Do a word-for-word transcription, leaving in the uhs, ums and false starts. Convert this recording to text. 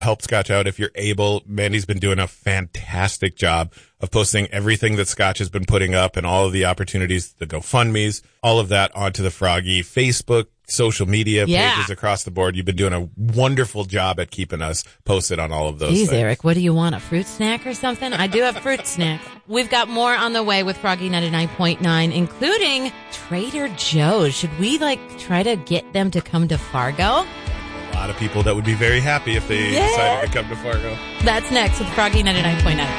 help Scotch out if you're able. Mandy's been doing a fantastic job of posting everything that Scotch has been putting up and all of the opportunities, the GoFundMes, all of that onto the Froggy Facebook, social media yeah. pages across the board. You've been doing a wonderful job at keeping us posted on all of those Jeez, things. Eric, what do you want, a fruit snack or something? I do have fruit snacks. We've got more on the way with Froggy ninety-nine point nine, including Trader Joe's. Should we, like, try to get them to come to Fargo? A lot of people that would be very happy if they yeah. decided to come to Fargo. That's next with Froggy ninety-nine point nine.